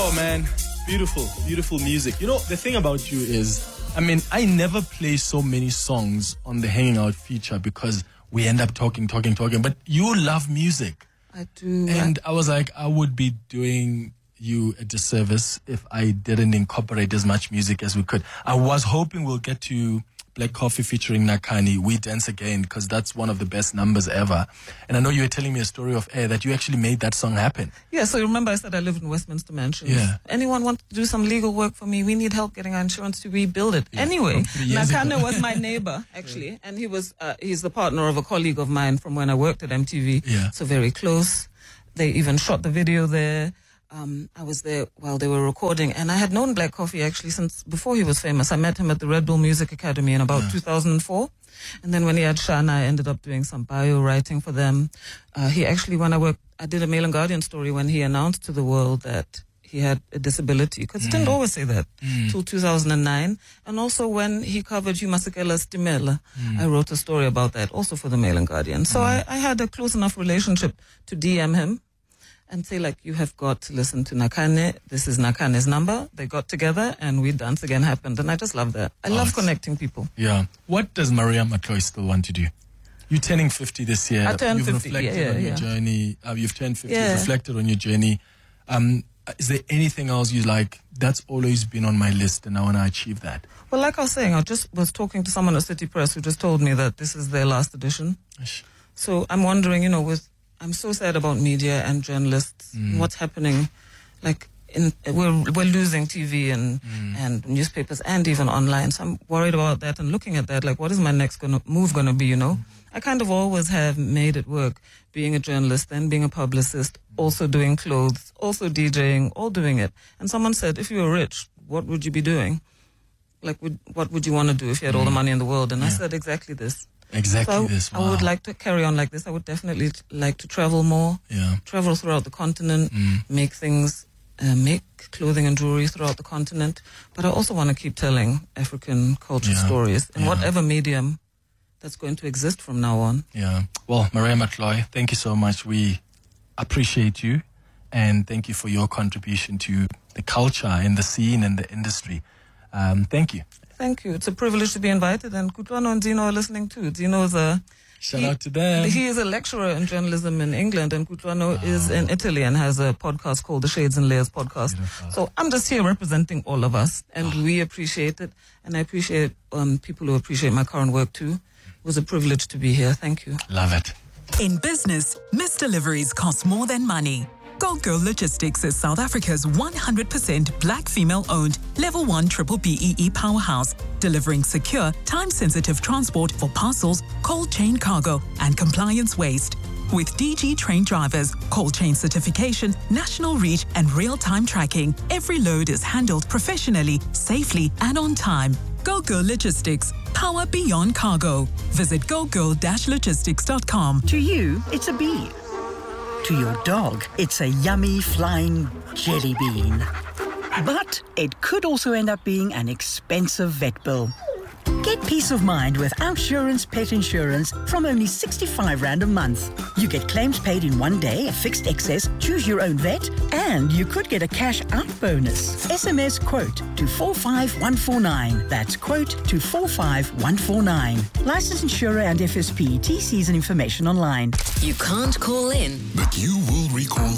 Oh man, beautiful, beautiful music. You know, the thing about you is, I mean, I never play so many songs on the Hanging Out feature because we end up talking, but you love music. I do. And I was like, I would be doing you a disservice if I didn't incorporate as much music as we could. I was hoping we'll get to Black Coffee featuring Nakhane, We Dance Again, because that's one of the best numbers ever. And I know you were telling me a story of air that you actually made that song happen. Yeah, so you remember I said I lived in Westminster Mansions. Yeah. Anyone want to do some legal work for me? We need help getting our insurance to rebuild it. Yeah. Anyway, Nakhane was my neighbor, actually. And he was he's the partner of a colleague of mine from when I worked at MTV. Yeah. So very close. They even shot the video there. I was there while they were recording, and I had known Black Coffee actually since before he was famous. I met him at the Red Bull Music Academy in about 2004. And then when he had Shana, I ended up doing some bio writing for them. He actually, I did a Mail and Guardian story when he announced to the world that he had a disability, because he didn't always say that till 2009. And also when he covered Hugh Masekela's Timela, I wrote a story about that also for the Mail and Guardian. So I had a close enough relationship to DM him and say, like, you have got to listen to Nakhane. This is Nakhane's number. They got together and We Dance Again happened. And I just love that. I love connecting people. Yeah. What does Maria Matloy still want to do? You're turning 50 this year. I turned You've 50. reflected on your journey. You've turned 50. You've reflected on your journey. Is there anything else you like? That's always been on my list and I want to achieve that. Well, like I was saying, I just was talking to someone at City Press who just told me that this is their last edition. So I'm wondering, I'm so sad about media and journalists. What's happening? Like, we're losing TV and newspapers and even online. So I'm worried about that and looking at that. Like, what is my next move going to be? I kind of always have made it work. Being a journalist, then being a publicist, also doing clothes, also DJing, all doing it. And someone said, if you were rich, what would you be doing? Like, what would you want to do if you had all the money in the world? And I said exactly this. Exactly this. Wow. I would like to carry on like this. I would definitely like to travel more. Yeah. Travel throughout the continent, make things, make clothing and jewelry throughout the continent. But I also want to keep telling African culture stories in whatever medium that's going to exist from now on. Yeah. Well, Maria Matloy, thank you so much. We appreciate you and thank you for your contribution to the culture and the scene and the industry. Thank you. Thank you. It's a privilege to be invited, and Kutlwano and Dino are listening too. Dino is Shout out to them. He is a lecturer in journalism in England, and Kutlwano is in Italy and has a podcast called the Shades and Layers podcast. Beautiful. So I'm just here representing all of us, and we appreciate it, and I appreciate people who appreciate my current work too. It was a privilege to be here. Thank you. Love it. In business, missed deliveries cost more than money. Go Girl Logistics is South Africa's 100% black female-owned Level 1 Triple BEE powerhouse, delivering secure, time-sensitive transport for parcels, cold chain cargo, and compliance waste. With DG trained drivers, cold chain certification, national reach, and real-time tracking, every load is handled professionally, safely, and on time. Go Girl Logistics. Power beyond cargo. Visit gogirl-logistics.com. To you, it's a bee. To your dog, it's a yummy flying jelly bean. But it could also end up being an expensive vet bill. Get peace of mind with Outsurance Pet Insurance from only 65 Rand a month. You get claims paid in 1 day, a fixed excess, choose your own vet, and you could get a cash out bonus. SMS quote to 45149. That's quote to 45149. Licensed insurer and FSP. TCs and information online. You can't call in, but you will recall